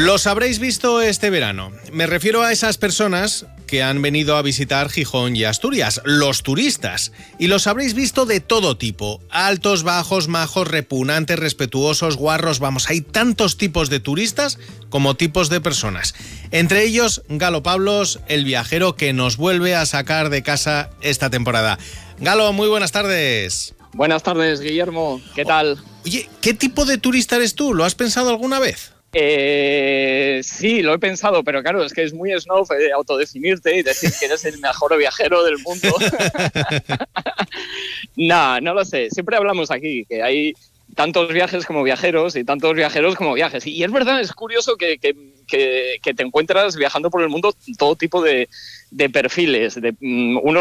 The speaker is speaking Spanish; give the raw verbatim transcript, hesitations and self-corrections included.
Los habréis visto este verano. Me refiero a esas personas que han venido a visitar Gijón y Asturias, los turistas. Y los habréis visto de todo tipo. Altos, bajos, majos, repugnantes, respetuosos, guarros. Vamos, hay tantos tipos de turistas como tipos de personas. Entre ellos, Galo Pablos, el viajero que nos vuelve a sacar de casa esta temporada. Galo, muy buenas tardes. Buenas tardes, Guillermo. ¿Qué tal? Oye, ¿qué tipo de turista eres tú? ¿Lo has pensado alguna vez? Eh, sí, lo he pensado, pero claro, es que es muy snob eh, autodefinirte y decir que eres el mejor viajero del mundo. No, no lo sé. Siempre hablamos aquí que hay tantos viajes como viajeros y tantos viajeros como viajes. Y es verdad, es curioso que, que, que, que te encuentras viajando por el mundo todo tipo de, de perfiles, de um, unos